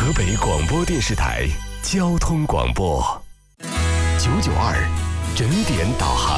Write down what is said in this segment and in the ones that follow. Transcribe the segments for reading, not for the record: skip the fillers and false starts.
河北广播电视台交通广播992整点导航。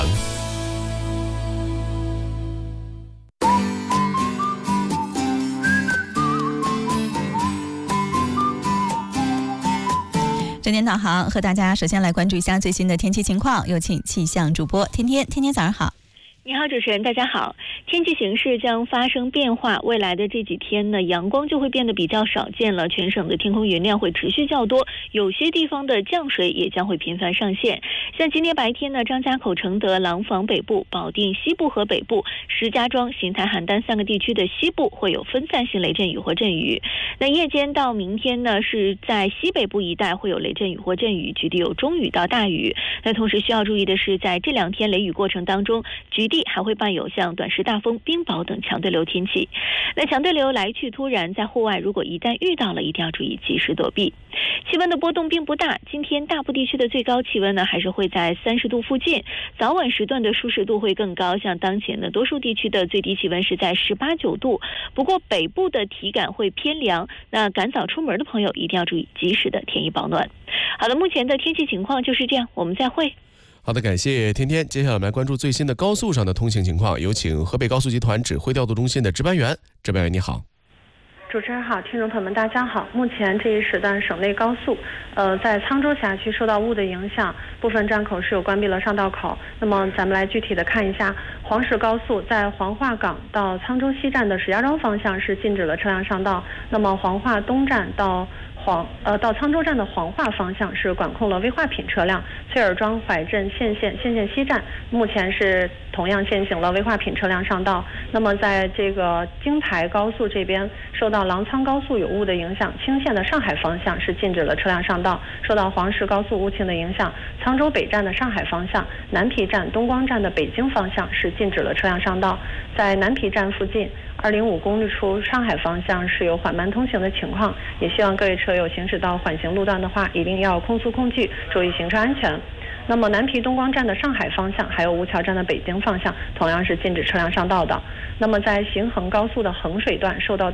整点导航和大家首先来关注一下最新的天气情况，有请气象主播天天早上好。 你好，主持人，大家好。天气形势将发生变化，未来的这几天呢，阳光就会变得比较少见了，全省的天空云量会持续较多，有些地方的降水也将会频繁上现。像今天白天呢，张家口、承德、廊坊北部、保定西部和北部、石家庄、邢台、邯郸3个地区的西部会有分散性雷阵雨或阵雨。那夜间到明天呢，是在西北部一带会有雷阵雨或阵雨，局地有中雨到大雨。那同时需要注意的是，在这2天雷雨过程当中，局地还会伴有像短时大风、冰雹等强对流天气。那强对流来去突然，在户外如果一旦遇到了，一定要注意及时躲避。气温的波动并不大，今天大部地区的最高气温呢，还是会在30度附近，早晚时段的舒适度会更高。像当前呢，多数地区的最低气温是在18、9度，不过北部的体感会偏凉。那赶早出门的朋友一定要注意及时的添衣保暖。好的，目前的天气情况就是这样，我们再会。 好的，感谢天天。接下来我们来关注最新的高速上的通行情况，有请河北高速集团指挥调度中心的值班员。值班员你好。 主持人好，听众朋友们大家好。目前这一时段省内高速，在沧州辖区受到雾的影响，部分站口是有关闭了上道口。那么咱们来具体的看一下，黄石高速在黄化港到沧州西站的石家庄方向是禁止了车辆上道。那么黄化东站到沧州站的黄化方向是管控了危化品车辆。崔尔庄、怀镇、县西站目前是同样限行了危化品车辆上道。那么在这个京台高速这边，受到郎沧高速有雾的影响，青线的上海方向是禁止了车辆上道。受到黄石高速雾情的影响，沧州北站的上海方向、南皮站、东光站的北京方向是禁止了车辆上道。在南皮站附近205公里处上海方向是有缓慢通行的情况，也希望各位车友行驶到缓行路段的话，一定要控速控距，注意行车安全。那么南皮东光站的上海方向还有吴桥站的北京方向同样是禁止车辆上道的。那么在行衡高速的衡水段受到